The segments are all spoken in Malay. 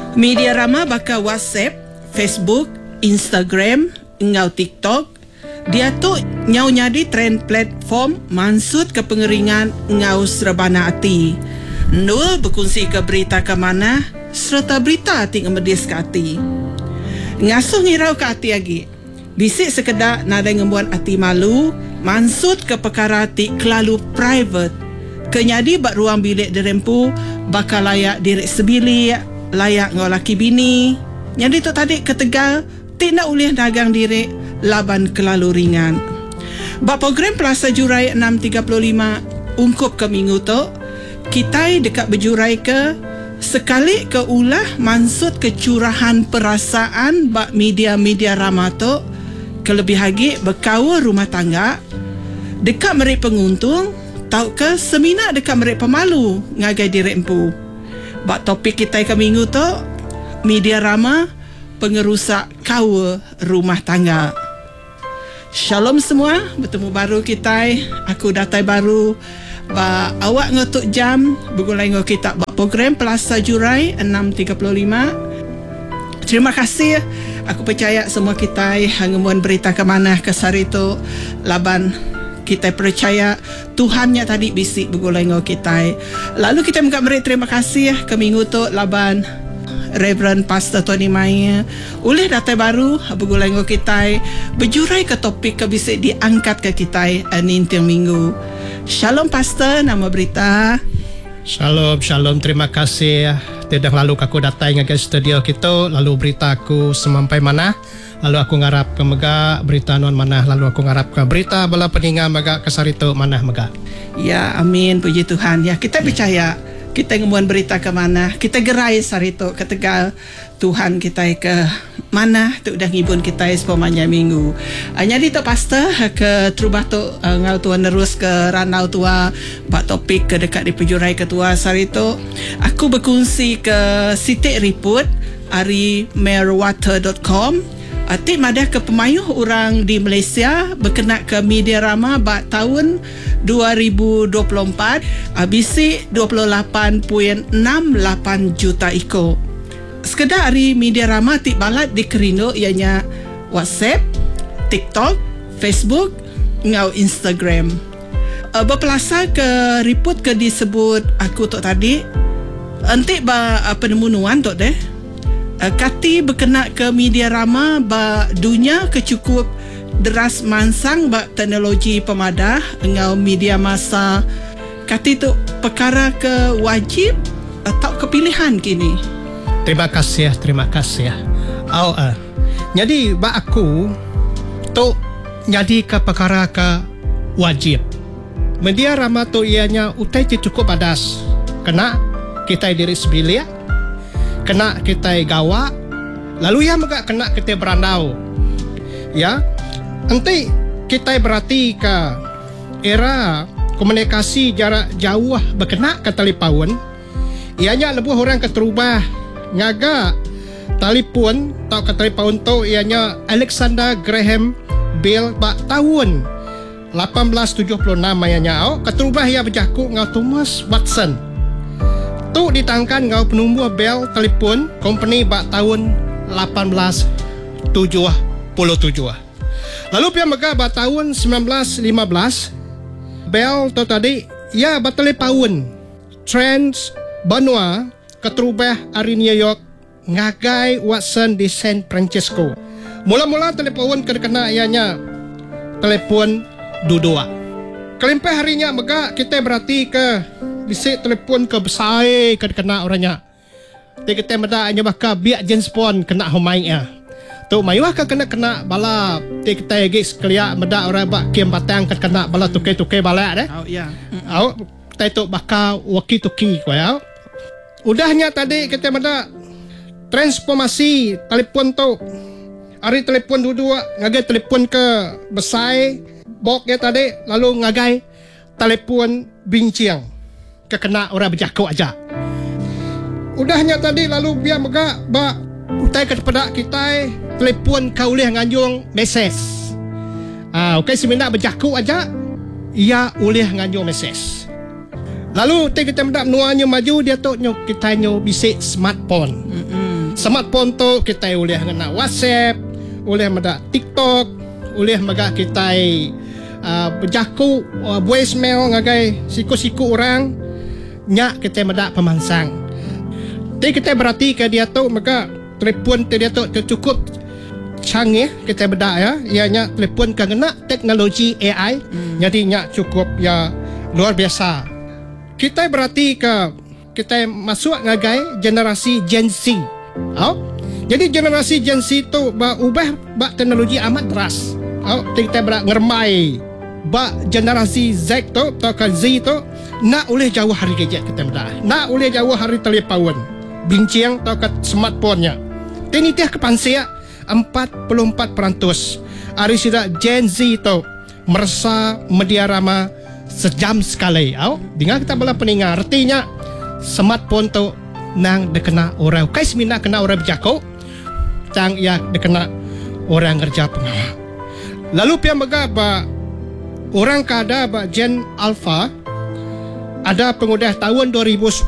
Media Rama bakal WhatsApp, Facebook, Instagram, ngau TikTok. Dia tu nyau nyadi trend platform mansut ke pengeringan ngau serebana hati. Nul berkongsi ke berita ke mana serta berita hati ngemedis ke hati. Ngasuh ngirau ke hati lagi. Bisik sekedar nada ngembuat hati malu, mansut ke perkara hati kelalu private. Kenyadi bak ruang bilik dirempu bakal layak diri sebilik, layak ngau laki bini. Jadi tu tadi ketegal tidak ulih dagang diri laban kelalu ringan. Bak program Plaza Jurai 635 ungkup ke minggu tu, kita dekat berjurai ke sekali ke ulah mansut kecurahan perasaan bak media-media Rama tu kelebih lagi berkawa rumah tangga dekat mereka penguntung tau ke semina dekat mereka pemalu ngagai diri empu. Bak topik kita ke minggu tu media Rama pengerusak kawa rumah tangga. Shalom semua, bertemu baru kita. Aku datai baru. Ba awak ngotuk jam bergulai ngau kita bak program Plaza Jurai 635. Terima kasih. Aku percaya semua kita hangemuan berita ke mana ke sari tu laban kita percaya Tuhannya tadi bisik bergulai ngau kita. Lalu kita minta beri terima kasih ke minggu tu laban Reverend Pastor Tony Maya oleh data baru bergulai ngau kita berjurai ke topik ke bisik diangkat ke kita nintiang minggu. Shalom Pastor, nama berita. Shalom, terima kasih. Tidak lalu aku datang ke studio kita, lalu berita aku semampai mana, lalu aku ngarap ke mega berita non mana, lalu aku ngarap ke berita bala peninga mega kesarito mana mega. Ya, amin, puji Tuhan. Ya, kita percaya kita ngemuan berita ke mana, kita gerai sarito ke Tegal, Tuhan kita ke mana tu dah ngibun kita sepamanya minggu. Jadi tu Pastor ke terubah tu ngau tuan terus ke ranau tua bak topik ke dekat di pejurai ketua sarito. Aku berkongsi ke sitik report ari mayorwater.com. Atik madah ke pemayuh orang di Malaysia berkenaan ke media Rama bak tahun 2024 bisik 28.68 juta ikut. Sekedar hari media Rama tik balat di Kerindo ianya WhatsApp, TikTok, Facebook, ngau Instagram. Berpelasa ke report ke disebut aku tu tadi. Entik ba penemuan tu deh. Kati berkenaan ke media Rama ba dunia kecukup deras mansang ba teknologi pemadah ngau media masa. Kati tu perkara ke wajib atau kepilihan kini. Terima kasih. Jadi ba aku tu jadi ke perkara ke wajib. Media Rama tu ianya utai cukup padas. Kena kita diri sebilia, kena kita gawa, lalu ya mega kena kita berandau. Ya, nanti kita berarti ke era komunikasi jarak jauh berkena ke telefon. Ianya lebih orang keterubah ngaga telefon atau ke telefon tu ianya Alexander Graham Bell bak tahun 1876 ianya keterubah ia berjaku ngau Thomas Watson. Tu ditangkan ngau penumbuh Bell telefon company bak tahun 1877. Lalu pia mega bak tahun 1915 Bell tu tadi ia bak telefon Trans Banua keterubah ari New York ngagai Watson di San Francisco. Mula-mula telefon kena ianya telefon dudua. Kelempah harinya mega kita berarti ke bisik telefon ke besar kena orangnya. Kita meda anya baka biak James Bond kena homainya. Tu mayuah ka kena bala kita gis kelia meda orang bak kiem batang kena bala tukai bala deh. Oh ya. Kita tu baka walkie-talkie ko ya. Udahnya tadi kita meda transformasi telefon tu. Ari telefon dua ngagai telefon ke besar bok ya tadi lalu ngagai telefon binciang kena orang berjakau aja. Udahnya tadi lalu biar mega ba utai kepada kita telefon kau boleh nganjung mesej. Okey semina berjakau aja ia boleh nganjung mesej. Lalu kita mendak nuanya maju dia tu kita bisik smartphone. smartphone tu kita boleh guna WhatsApp, boleh mada TikTok, boleh maga kita berjaku voicemail ngagai siku-siku orang nyak kita mada pemansang. Tapi kita berarti ke dia tu maka telefon dia tu cukup canggih kita beda ya. Ianya telefon kena teknologi AI. Jadi nyak cukup ya luar biasa. Kita berarti ke kita masuk ngagai generasi Gen Z. Jadi generasi Gen Z tu ubah teknologi amat deras. Kita berak ngermai generasi Z tu atau Z tu nak oleh jauh hari gadget kita beda. Nak oleh jauh hari telefon bincang atau smartphone-nya. Ini dia kepansia 44%. Hari sudah Gen Z tu merasa media rama sejam sekali. Dengar kita bela peningat. Artinya smartphone tu nang dekena orang. Kais mina kena orang berjaku. Tang ia dekena orang kerja pengawal. Lalu pihak megah orang kada Gen Alpha ada pengudah tahun 2010.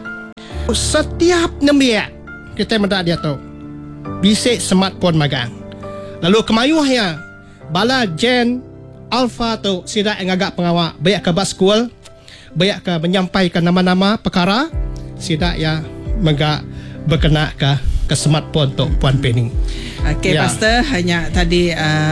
Setiap nembia kita mendak dia tu bisik smartphone magang. Lalu kemayuhnya bala Gen Alpha tu sidak ngagak pengawal banyak ke sekolah, banyak ke menyampaikan nama-nama perkara sidak ya megak berkena ke smartphone tu Puan Penny. Okey ya. Pastor hanya tadi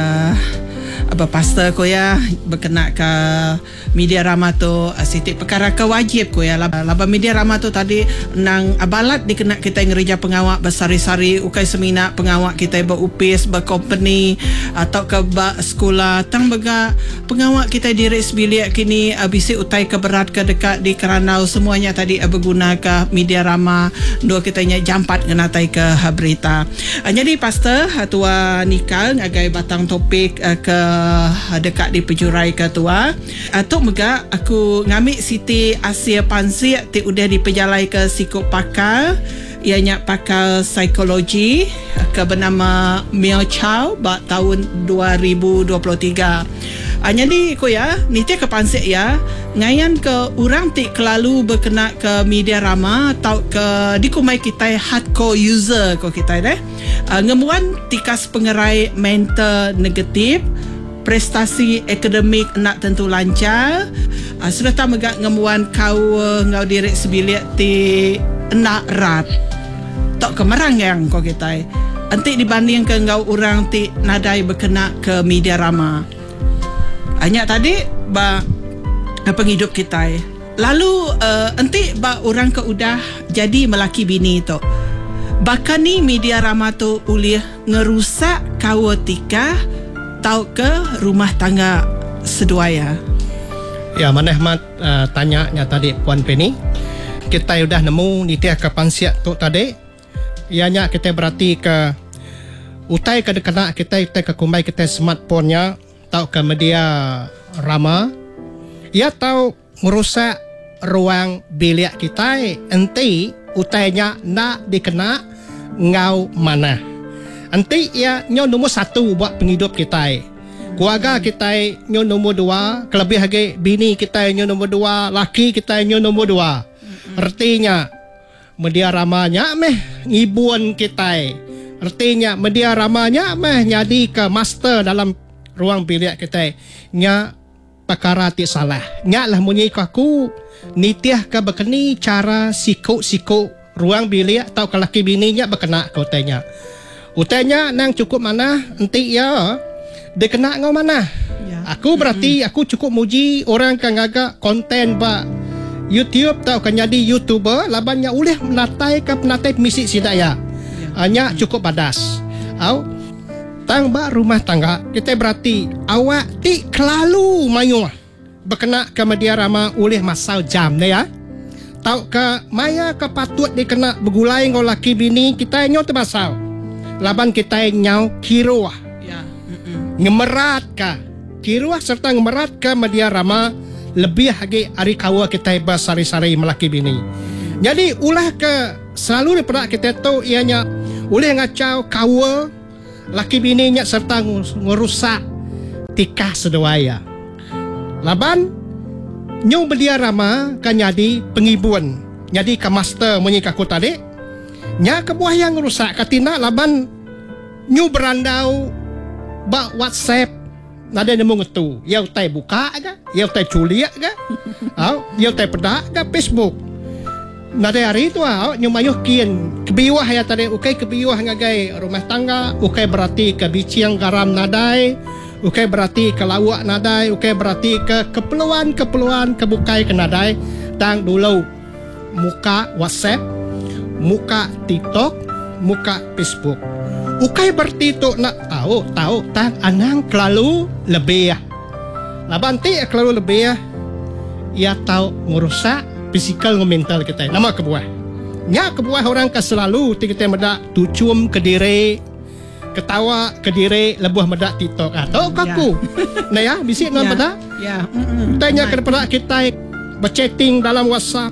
pastor ko ya berkena ke media rama tu sitik perkara kewajib ko ya laba media rama tu tadi nang abalat dikena kita ngereja pengawak bersari-sari ukai semina pengawak kita berupis berkompani atau ke sekolah tang bega pengawak kita di resbilik kini bisi utai keberat ke dekat di Keranau semuanya tadi berguna ke media rama dua kita nya jampat ngenatai ke berita. Jadi pastor tua nikah ngagai batang topik ke dekat di pejurai ketua atuk mega aku ngambil Siti Asia Pansi ti udah dipejalai ke sikut pakar ianya pakar psikologi ke bernama Miao Chow tahun 2023. Jadi ko ya ni ke pansik ya ngayan ke orang ti kelalu berkena ke media rama atau ke dikumai kita hardcore user ko kita ngemuan tikas pengerai mental negatif prestasi akademik nak tentu lancar sudah tak megak ngemuan kau ngau diri sebilik ti nak rat tak kemerang yang kau kita antik dibanding ke ngau orang ti nadai berkena ke media rama hanya tadi penghidup kita lalu antik orang ke udah jadi melaki bini tu bahkan ni media rama tu ulih ngerusak kau tika tau ke rumah tangga seduaya. Ya, manehmat tanya tadi Puan Penny. Kita sudah nemu nitia ke pansiak tu tadi. Ianya kita berarti ke utai ke dekana kita ke kumbai kita smartphone-nya tau ke media rama. Ia tahu merusak ruang bilik kita enti utainya nak dikena ngau mana. Nanti ia nyo nombor 1 buat penghidup kita. Keluarga kita nyo nombor 2, kelebih lagi bini kita nyo nombor 2, laki kita nyo nombor 2. Artinya media ramanya ngibun kita. Artinya media ramanya jadi ke master dalam ruang bilik kita. Nya perkara ti salah. Nya lah munyi aku nitiah ke berkeni cara siku ruang bilik atau ke laki bininya berkena kau tanya. Utanya nang cukup mana nanti ya dia kena ngau mana ya. Aku berarti aku cukup muji orang kan agak konten YouTube tau kan jadi YouTuber labannya boleh menatai misi sidaya hanya cukup badas tang rumah tangga kita berarti awak ti kelalu mayu berkena ke media rama oleh masal jam ya tau ke maya ke patut dikena bergulai ngau laki bini kita nyo terbasal laban kita nyau kiruah ya. Ngemerat ka kiruah serta ngemerat ka media rama lebih lagi hari kawa kita bersari-sari melaki bini. Jadi ulah ke selalu daripada kita tu ianya boleh ngacau kawa laki bininya serta ngerusak tikah seduaya. Laban nyau media rama kan jadi pengibuan. Jadi ke master menyikaku tadi nya kebuah yang rusak katina laban nyu berandau ba WhatsApp nada nemu ngetu yau tai buka ga yau tai culiak ga yau tai pedak ga Facebook nada hari tu nyu mayuh kian kebiwah ya tadi ukai kebiwah ngagai rumah tangga ukai berarti ke biciang garam nadai ukai berarti ke lawak nadai ukai berarti ke keperluan kebukai ke nadai tang dulu muka WhatsApp muka TikTok muka Facebook ukai berarti tu nak tahu tang anang kelalu lebih ya labanti kelalu lebih ya ia tahu merusak fizikal dan mental kita nama kebuah nya kebuah orang ke selalu kita medak tucum ke diri ketawa ke diri lebuh medak TikTok atau kaku nah ya bisik non pada tanya kepada kita berchatting dalam WhatsApp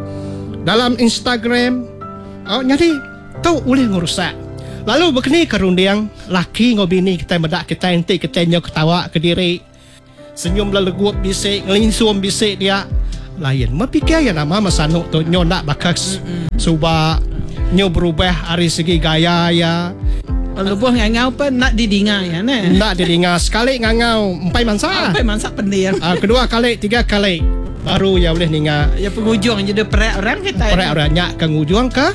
dalam Instagram jadi tahu boleh ngerusak lalu begini kerundiang laki ngobini kita medak kita ente kita nyo ketawa ke diri senyum lelegup bisik ngelinsum bisik dia lain mapikir ya nama masano tu nyo nak bakas suba nyo berubah dari segi gaya ya lebuh ngangau pun nak didinga ya nak didinga sekali ngangau empai mansa pendir kedua kali tiga kali baru ya boleh ninga ya penghujung jadi perek orang kita perek orang nyak ke ngujung ke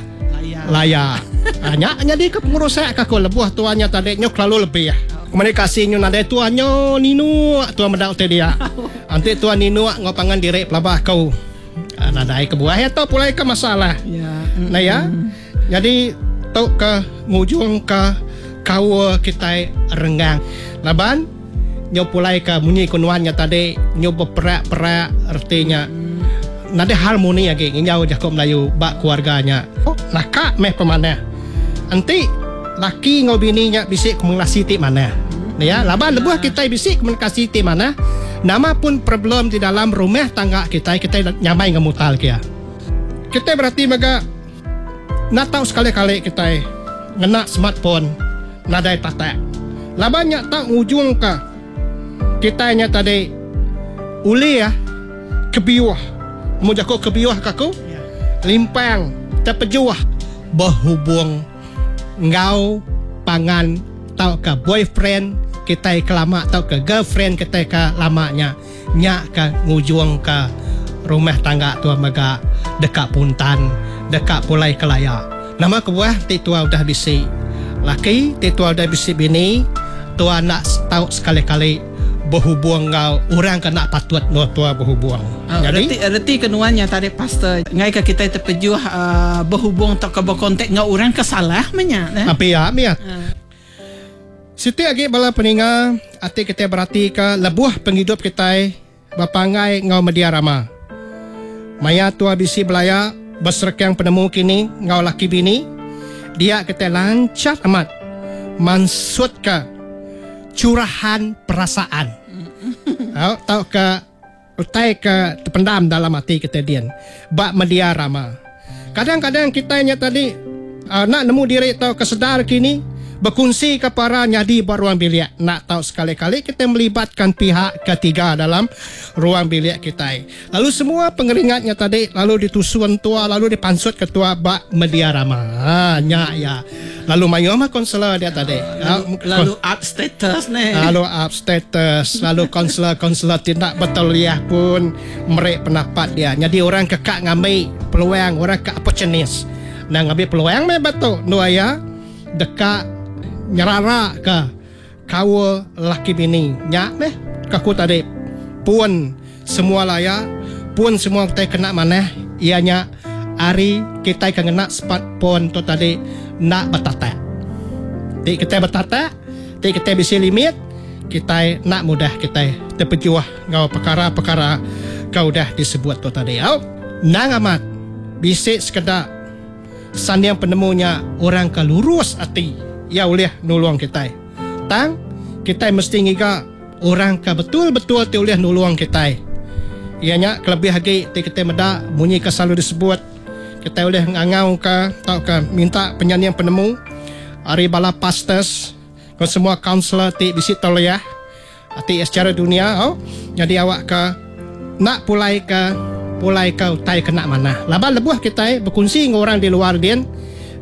layak nyak jadi ke pengurusak ke lebuh tuanya tadi nyo lalu lebih ya komunikasi nyo nade tuanyo ninu tuan medak te dia anti tuan ninu ngopangan diri pelabah kau nadai ke buah ya to pulai ke masalah nah ya jadi to ke ngujung ke kau kita renggang laban nyo pulai ke munyi kunuannya tadi nyo berperak artinya nade harmoni lagi nyau Jakob Melayu bak keluarganya laka meh pemanah anti laki ngobininya bisik komunikasi ti mana ya laban lebuh kita bisik komunikasi ti mana nama pun problem di dalam rumah tangga kita nyamai ngemutal kia kita berarti maga nak tahu sekali-kali kita ngena smartphone nadai tata laban nyak tak ujung ka kita nya tadi uli ya kebiwah mau jako kebiwah kaku limpang terpejuah berhubung ngau pangan tau ke boyfriend kita ke lama tau ke girlfriend kita ke lamanya nyak ke ngujung ke rumah tangga tua maga dekat puntan dekat pulai kelaya nama kebuah titua udah bisi laki titua udah bisi bini tua nak tahu sekali-kali berhubung ngau orang kena patut no tua berhubung jadi reti kenuannya tadi pastor ngai ke kita terpejuh berhubung tak ke berkontak ngau orang kesalah menya tapi ya miat siti agi bala peninga ati kita berarti ke lebuh penghidup kita bapangai ngau media rama maya tua bisi belaya berserkang penemu kini ngau laki bini dia kita lancar amat mansut ke curahan perasaan tahu ke utai ke terpendam dalam hati kita dian bak media rama kadang-kadang kita nya tadi nak nemu diri tahu kesedar kini berkongsi ke para nyadi buat ruang bilik nak tahu sekali-kali kita melibatkan pihak ketiga dalam ruang bilik kita lalu semua pengeringatnya tadi lalu ditusuan tua lalu dipansut ketua bak media rama nyak ya lalu mayu mah konselor dia tadi lalu up status lalu konselor tidak betul ya pun merek pendapat dia jadi orang kekak ngambil peluang orang kak opportunis nah ngambil peluang meh betul nuaya dekat nyerara ke kau laki bini nyak meh kaku tadi pun semua laya pun semua kita kena mana ianya hari kita kena smartphone tu tadi nak bertata ti kita bertata ti kita bisa limit kita nak mudah kita terpejuah ngau perkara-perkara kau dah disebut tu tadi nang amat bisik sekedar sandiang penemunya orang ke lurus hati ya boleh nulung kita tang kita mesti ngiga orang ke betul-betul tu boleh nulung kita ianya kelebih lagi kita meda bunyi ke selalu disebut kita boleh ngangau ke tau ke minta penyanyi penemu hari bala pastors ke semua counselor ti bisi tol ya ati secara dunia jadi awak ke nak pulai ke utai kena mana laba lebuh kita berkongsi dengan orang di luar din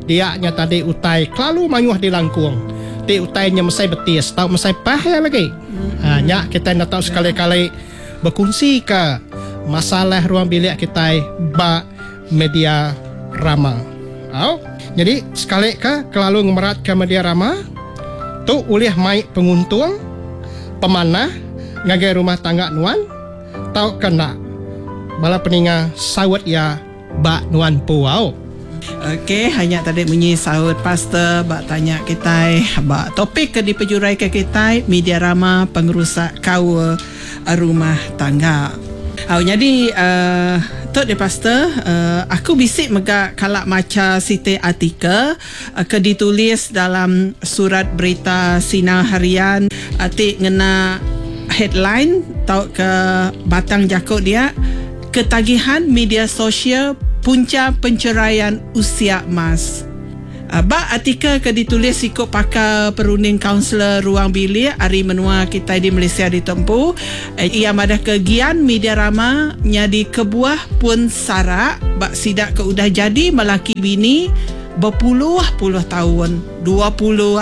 dia nya tadi utai kelalu manyuh di langkung. Ti utainya mesai betis, tahu mesai pahaya lagi. Nya kita nak tahu sekali-kali berkongsi ke masalah ruang bilik kita ba media rama. Jadi sekali ke kelalu ngemerat ke media rama tu ulih mai penguntung pemanah ngagai rumah tangga nuan tahu kena bala peninga sawat ya ba nuan puau. Okey, hanya tadi bunyi sahut pastor bak tanya kita bak topik ke dipejurai ke kita media rama pengerusak kawa rumah tangga. Jadi tu de pastor aku bisik megak kalak maca site artikel ke ditulis dalam surat berita Sinar Harian atik ngena headline tau ke batang jakut dia ketagihan media sosial punca penceraian usia emas. Bak artikel ke ditulis ikut pakar perunding kaunselor ruang bilik hari menua kita di Malaysia ditempuh. Ia madah kegian media rama nyadi kebuah pun sarak bak sidak ke udah jadi melaki bini berpuluh-puluh tahun, 20, 30,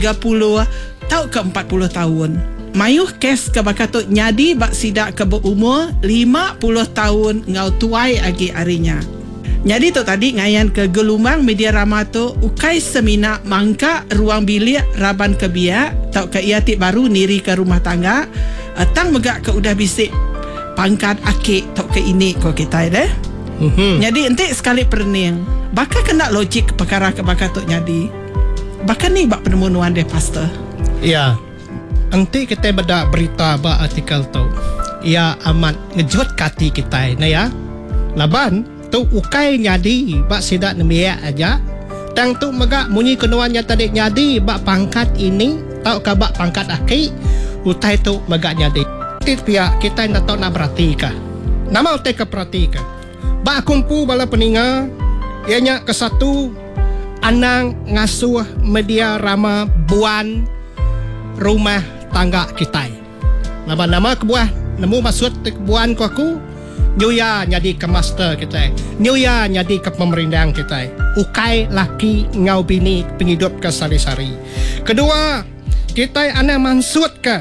tau ke 40 tahun. Mayuh kes ke bakatut nyadi bak sidak ke berumur 50 tahun ngau tuai lagi harinya. Jadi tu tadi ngayan ke gelombang media rama tu ukai semina mangka ruang bilik raban ke biak tau ke ia tik baru niri ke rumah tangga tang megak ke udah bisik pangkat akik tau ke ini ko kita deh. Jadi entik sekali perning bakal kena logik perkara ke bakal tu nyadi bakal ni bak penemuan deh pastor. Ya, nanti kita beda berita ba artikel tu ia amat ngejut kati kita na ya laban tu ukai nyadi bak sidak nemiak aja tang tu megak munyi kenuannya tadi nyadi bak pangkat ini tau ka bak pangkat aki utai tu megak nyadi pia kita nak tahu nak perhatika nama utai ke perhatika bak kumpu bala peninga ianya ke satu anang ngasuh media rama buan rumah tangga kita nama kebuah nemu maksud kebuan ku aku Nyuya nyadi ke master kita, nyuya nyadi ke pemerintah kita. Ukai laki ngau bini penghidup ke sari-sari. Kedua, kita ana maksud ke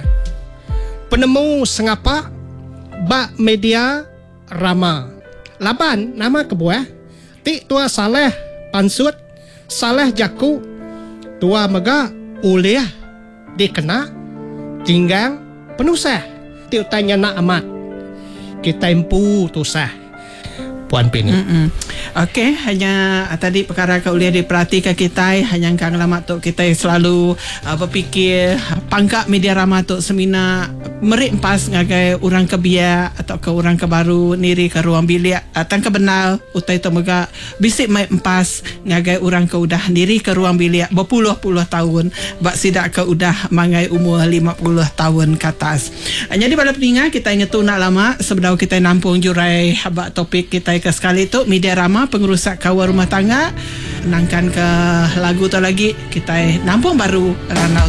penemu sengapa bak media rama. Laban nama kebuah ti tua saleh pansut saleh jaku tua mega uliah dikena tinggang penusah ti utanya nak amat kita empu tu sah Puan Penny. Okey, hanya tadi perkara kau boleh diperhatikan kita hanya kang lama tu kita selalu berfikir pangkat media rama tu semina merik pas ngagai orang kebia atau ke orang kebaru niri ke ruang bilik atang ke benar utai tu mega bisik mai empas ngagai orang ke udah niri ke ruang bilik berpuluh-puluh tahun bak sidak ke udah mangai umur 50 tahun ke atas. Jadi pada pendengar kita ingat tu nak lama sebenarnya kita nampung jurai habak topik kita ke sekali tu media rama pengerusak kawan rumah tangga nangkan ke lagu tu lagi kita nampung baru Rana